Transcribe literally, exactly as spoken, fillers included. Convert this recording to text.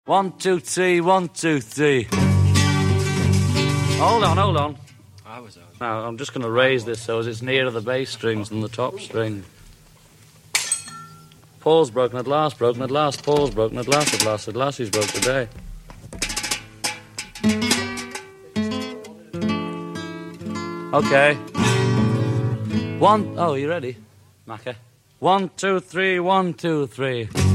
One, two, three, one, two, three. Hold on, hold on. I was on. Now, I'm just going to raise this so as it's nearer the bass strings than the top string. Paul's broken at last, broken at last, Paul's broken at last, at last, at last, he's broke today. Okay. One, oh, you ready, Macca? One, two, three, one, two, three.